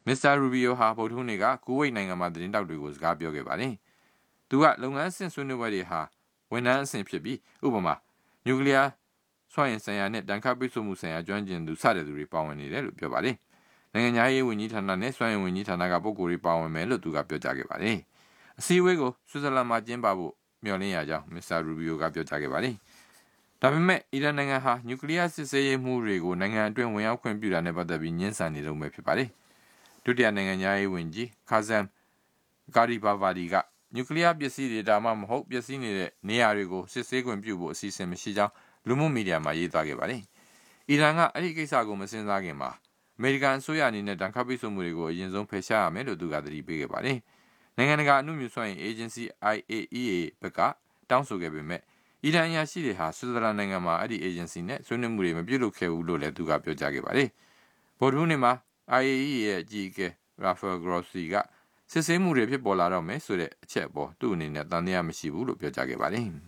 Mr. Rubio ဟာဗုဒ္ဓဟူးနေ့ကကူဝိတ်နိုင်ငံမှာသတင်းတောက်တွေကိုစကားပြောခဲ့ပါတယ်။သူကလုပ်ငန်းအဆင့်ဆွေးနွေးပွဲတွေဟာဝန်ထမ်းအဆင့်ဖြစ်ပြီးဥပမာနျူကလ িয়ার စွမ်းအင်ဆိုင်ရာနဲ့တန်ခါပိတ်ဆို့မှုဆိုင်ရာကျွမ်းကျင်သူစတဲ့သူတွေပါဝင်နေတယ်လို့ပြောပါတယ်။နိုင်ငံခြားရေးဝန်ကြီးဌာနနဲ့စွမ်းအင်ဝန်ကြီးဌာနကပုဂ္ဂိုလ်တွေပါဝင်မယ်လို့သူကပြောကြားခဲ့ပါတယ်။အစည်းအဝေးကိုဆွစ်ဇာလန်မှာကျင်းပဖို့မျှော်လင့်ရကြောင်း Mr. Rubio ကပြောကြားခဲ့ပါတယ်။ဒါပေမဲ့အီရန်နိုင်ငံဟာနျူကလ িয়ার စစ်ဆေးရေးမှုတွေကိုနိုင်ငံအတွင်းဝင်ရောက်ခွင့်ပြုတာနဲ့ပတ်သက်ပြီးညှင်းဆန်နေတော့မယ်ဖြစ်ပါတယ်။ဒုတိယနိုင်ငံခြားရေးဝန်ကြီး Kazem Garibavadi ကနျူကလ িয়ার ပစ္စည်းတွေဒါမှမဟုတ်ပစ္စည်းနေတဲ့နေရာတွေကိုစစ်ဆေးခွင့်ပြုဖို့အစီအစဉ်မရှိကြောင်းလူမှုမီဒီယာမှာရေးသားခဲ့ပါတယ်။အီရန်ကအဲ့ဒီကိစ္စကိုမစင်စားခင်မှာအမေရိကန်အစိုးရအနေနဲ့တန်ခါပိတ်ဆို့မှုတွေကိုအရင်ဆုံးဖယ်ရှားရမယ်လို့သူကသတိပေးခဲ့ပါတယ်။နိုင်ငံတကာအမှုမြူစွမ်းအင် Agency IAEA ဘက်ကတောင်းဆိုခဲ့ပေမဲ့အီရန်အရာရှိတွေဟာဆွစ်ဇာလန်နိုင်ငံမှာအဲ့ဒီ agency နဲ့ဆွေးနွေးမှုတွေမပြုလုပ်ခဲ့ဘူးလို့လည်းသူကပြောကြားခဲ့ပါတယ်။ဗုဒ္ဓဟူးနေ့မှာ IAEA ရဲ့အကြီးအကဲ Rafael Grossi ကစစ်ဆေးမှုတွေဖြစ်ပေါ်လာတော့မယ်ဆိုတဲ့အချက်အပေါ်သူ့အနေနဲ့တန်တရားမရှိဘူးလို့ပြောကြားခဲ့ပါတယ်။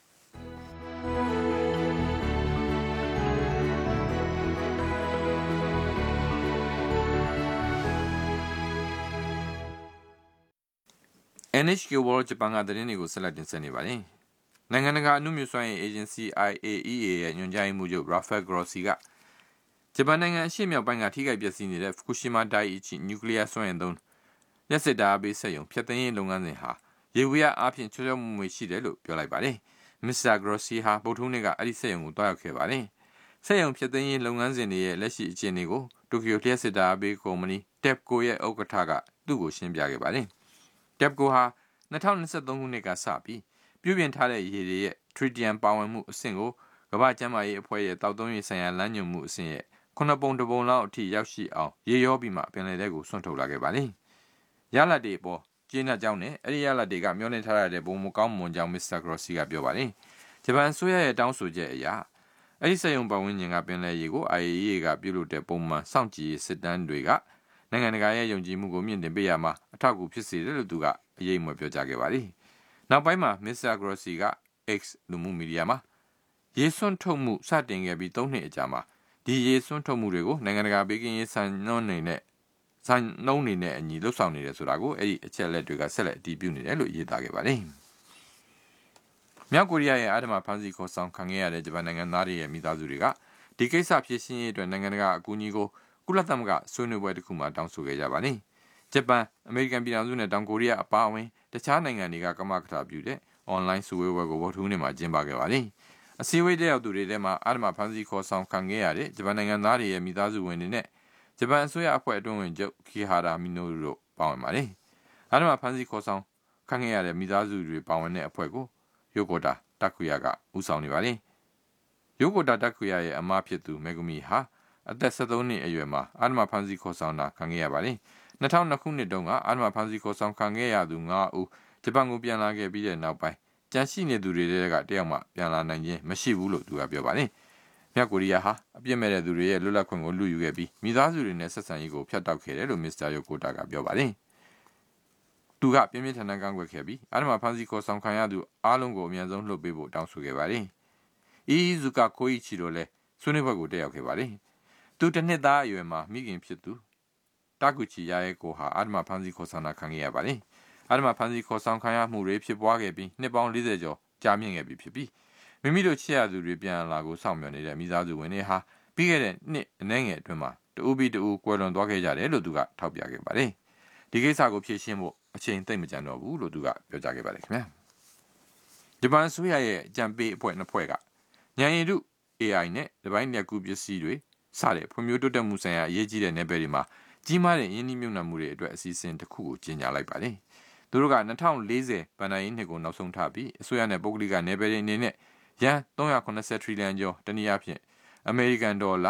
NHK World ဂျပန်ကသတင်းတွေကိုဆက်လက်တင်ဆက်နေပါတယ်။နိုင်ငံတကာအမှုမြူစွမ်းအင် Agency IAEA ရဲ့ညွှန်ကြားရေးမှူးချုပ် Rafael Grossi ကဂျပန်နိုင်ငံအရှေ့မြောက်ပိုင်းကထိခိုက်ပျက်စီးနေတဲ့ Fukushima Daiichi နျူကလ িয়ার စွမ်းအင်သုံးလျှပ်စစ်ဓာတ်အားပေးစက်ရုံဖျက်သိမ်းရေးလုပ်ငန်းစဉ်ဟာရေဝေးအားဖြင့်ချောချောမွေ့မွေ့ရှိတယ်လို့ပြောလိုက်ပါတယ်။ Mr. Grossi ဟာဗုဒ္ဓဟူးနေ့ကအဲ့ဒီစက်ရုံကိုတွားရောက်ခဲ့ပါတယ်။စက်ရုံဖျက်သိမ်းရေးလုပ်ငန်းစဉ်တွေရဲ့လက်ရှိအခြေအနေကိုတိုကျိုလျှပ်စစ်ဓာတ်အားပေးကုမ္ပဏီ TEPCO ရဲ့ဥက္ကဋ္ဌကသူ့ကိုရှင်းပြခဲ့ပါတယ်။ TEPCO ဟာ2023ခုနှစ်ကစပြီးပြုပြင်ထားတဲ့ရေတွေရဲ့ tritium ပါဝင်မှုအဆင့်ကိုကမ္ဘာ့ကျန်းမာရေးအဖွဲ့ရဲ့တောက်သုံးရေးဆိုင်ရာလမ်းညွှန်မှုအဆင့်ရဲ့9ပုံတစ်ပုံလောက်အထိရောက်ရှိအောင်ရေရောပြီးမှပင်လယ်ထဲကိုဆွန့်ထုတ်လာခဲ့ပါတယ်။ရလဒ်တွေပေါ်ကျေနပ်ကြောင်းနဲ့အဲ့ဒီရလဒ်တွေကမျှော်လင့်ထားတဲ့ပုံမကောင်းမွန်ကြောင်း Mr. Grossi ကပြောပါတယ်။ဂျပန်အစိုးရရဲ့တောင်းဆိုချက်အရအဲ့ဒီစက်ရုံပတ်ဝန်းကျင်ကပင်လယ်ရေကို IAEA ကပြုလုပ်တဲ့ပုံမှန်စောင့်ကြည့်ရေးစစ်တမ်းတွေကနိုင်ငံတကာရဲ့ယုံကြည်မှုကိုမြင့်တင်ပေးရမှာအထောက်အကူဖြစ်စေတယ်လို့သူကအရေးအမွေပြောကြားခဲ့ပါတယ်။နောက်ပိုင်းမှာ Mr. Grossi က X လူမှုမီဒီယာမှာရေစွန့်ထုတ်မှုစတင်ခဲ့ပြီး3နှစ်အကြာမှာဒီရေစွန့်ထုတ်မှုတွေကိုနိုင်ငံတကာဘေးကင်းရေးစံနှုန်းတွေနဲ့အညီလှုပ်ဆောင်နေတယ်ဆိုတာကိုအဲ့ဒီအချက်လက်တွေကဆက်လက်အတည်ပြုနေတယ်လို့ရေးသားခဲ့ပါတယ်။မြောက်ကိုရီးယားရဲ့အာဓမ္မဖမ်းဆီးခေါ်ဆောင်ခံခဲ့ရတဲ့ဂျပန်နိုင်ငံသားတွေရဲ့မိသားစုတွေကဒီကိစ္စဖြေရှင်းရေးအတွက်နိုင်ငံတကာအကူအညီကိုကုလသမဂ္ဂဆွေးနွေးပွဲတစ်ခုမှာတောင်းဆိုခဲ့ကြပါတယ်။ဂျပန်အမေရိကန်ပြည်ထောင်စုနဲ့တောင်ကိုရီးယားအပါအဝင်တခြားနိုင်ငံတွေကကမကထပြုတဲ့အွန်လိုင်းစုဝေးပွဲကိုဗုဒ္ဓဟူးနေ့မှာကျင်းပခဲ့ပါတယ်။အစည်းအဝေးတက်ရောက်သူတွေထဲမှာအာဓမ္မဖမ်းဆီးခေါ်ဆောင်ခံခဲ့ရတဲ့ဂျပန်နိုင်ငံသားတွေရဲ့မိသားစုဝင်တွေနဲ့ဂျပန်အစိုးရအဖွဲ့အတွင်းဝင်ချုပ် Kihara Minoru တို့ပါဝင်ပါတယ်။အာဓမ္မဖမ်းဆီးခေါ်ဆောင်ခံခဲ့ရတဲ့မိသားစုတွေပါဝင်တဲ့အဖွဲ့ကိုYokota Takuya ကဦးဆောင်နေပါတယ်။ Yokota Takuya ရဲ့အမဖြစ်သူမေဂူမီဟာအသက်73နှစ်အရွယ်မှာအာဓမ္မဖမ်းဆီးခေါ်ဆောင်တာခံခဲ့ရပါတယ်။2002ခုနှစ်တုန်းကအာဓမ္မဖမ်းဆီးခေါ်ဆောင်ခံခဲ့ရသူ9ဦးဂျပန်ကိုပြန်လာခဲ့ပြီးတဲ့နောက်ပိုင်းကြန့်ရှိနေသူတွေကတယောက်မှပြန်လာနိုင်ခြင်းမရှိဘူးလို့သူကပြောပါတယ်။မြောက်ကိုရီးယားဟာအပြစ်မဲ့တဲ့သူတွေရဲ့လွတ်လပ်ခွင့်ကိုလူယူခဲ့ပြီးမိသားစုတွေနဲ့ဆက်ဆံရေးကိုဖျက်တောက်ခဲ့တယ်လို့ Mr. Yokota ကပြောပါတယ်။သူကပြင်းပြင်းထန်ထန်ကန့်ကွက်ခဲ့ပြီးအာဓမ္မဖမ်းဆီးခေါ်ဆောင်ခံရသူအားလုံးကိုအမြန်ဆုံးလွှတ်ပေးဖို့တောင်းဆိုခဲ့ပါတယ်။ Iizuka Koichi တို့လည်းဆွေးနွေးပွဲကိုတက်ရောက်ခဲ့ပါတယ်။သူတစ်နှစ်သားအရွယ်မှာမိခင်ဖြစ်သူTaguchi Yaeko ဟာအာဓမ္မဖမ်းဆီးခေါ်ဆောင်တာခံခဲ့ရပါတယ်။အာဓမ္မဖမ်းဆီးခေါ်ဆောင်ခံရမှုတွေဖြစ်ပွားခဲ့ပြီးနှစ်ပေါင်း40ကျော်ကြာမြင့်ခဲ့ပြီဖြစ်ပြီးမိမိတို့ချစ်ရသူတွေပြန်လာကိုစောင့်မျှော်နေတဲ့မိသားစုဝင်တွေဟာပြီးခဲ့တဲ့နှစ်အနည်းငယ်အတွင်းမှာတဦးပြီးတဦးကွယ်လွန်သွားခဲ့ကြတယ်လို့သူကထောက်ပြခဲ့ပါတယ်။ဒီကိစ္စကိုဖြေရှင်းဖို့အချိန်သိမ့်မကြံတော့ဘူးလို့သူကပြောကြားခဲ့ပါတယ်ခင်ဗျာ။ဂျပန်အစိုးရရဲ့အကြံပေးအဖွဲ့နှစ်ဖွဲ့ကဉာဏ်ရည်တု AI နဲ့တပိုင်းလက်ကူပစ္စည်းတွေစတဲ့ဖွံ့ဖြိုးတိုးတက်မှုဆိုင်ရာအရေးကြီးတဲ့နယ်ပယ်တွေမှာကြီးမားတဲ့ယင်းနှိမ့်မြုပ်နှံမှုတွေအတွက်အစီအစဉ်တစ်ခုကိုကြေညာလိုက်ပါတယ်။သူတို့က2040ဘဏ္ဍာရေးနှစ်ကိုနောက်ဆုံးထားပြီးအစိုးရနဲ့ပုဂ္ဂလိကနယ်ပယ်တွေအနေနဲ့ယန်း380ထရီလီယံကျော်တနည်းအားဖြင့်အမေရိကန်ဒေါ်လာ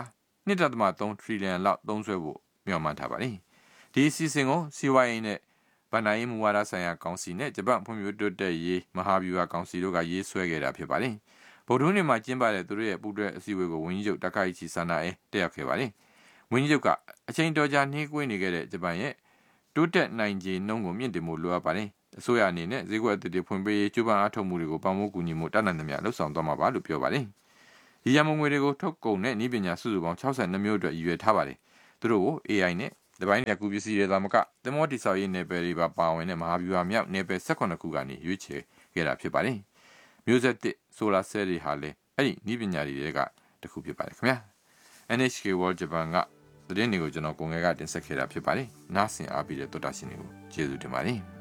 1.3 ထရီလီယံလောက်သုံးစွဲဖို့မျှော်မှန်းထားပါတယ်။ဒီအစီအစဉ်ကိုစီးပွားရေးနဲ့ဘဏ္ဍာရေးမူဝါဒဆိုင်ရာကောင်စီနဲ့ဂျပန်ဖွံ့ဖြိုးတိုးတက်ရေးမဟာဗျူဟာကောင်စီတို့ကရေးဆွဲခဲ့တာဖြစ်ပါတယ်။ဗုဒ္ဓဟူးနေ့မှာကျင်းပတဲ့သူတို့ရဲ့ပူးတွဲအစည်းအဝေးကိုဝန်ကြီးချုပ်Takaichi Sanaeတက်ရောက်ခဲ့ပါတယ်။ဝန်ကြီးချုပ်ကအချိန်တော်ကြာနှေးကွေးနေခဲ့တဲ့ဂျပန်ရဲ့တိုးတက်နိုင်ခြေနှုန်းကိုမြင့်တင်ဖို့လိုအပ်ပါတယ်။အစိုးရအနေနဲ့ဈေးကွက်အသစ်တွေဖွင့်ပေးရေးကြိုးပမ်းအားထုတ်မှုတွေကိုပံ့ပိုးကူညီမှုတတ်နိုင်သမျှလှုပ်ဆောင်သွားမှာပါလို့ပြောပါတယ်။ဒီရမုံငွေတွေကိုထုတ်ကုန်တဲ့နည်းပညာစုစုပေါင်း62မျိုးအတွက်ရည်ရွယ်ထားပါတယ်။သူတို့ကို AI နဲ့ဒီပိုင်းနဲ့ကူပစ္စည်းတွေသာမကသမောတိဆောက်ရေးနယ်ပယ်တွေပါဝင်တဲ့မဟာဗျူဟာမြောက်နယ်ပယ်18ခုကနေရွေးချယ်ခဲ့တာဖြစ်ပါတယ်မျိုးဆက်တစ်ဆိုလာဆဲတွေဟာလည်းအဲ့ဒီဤပညာတွေကတစ်ခုဖြစ်ပါတယ်ခင်ဗျာ NHK World Japan ကသတင်းတွေကိုကျွန်တော်ကိုငယ်ကတင်ဆက်ခဲ့တာဖြစ်ပါတယ်နားဆင်အားပြီးတဲ့တော်တာရှင်တွေကိုကျေးဇူးတင်ပါတယ်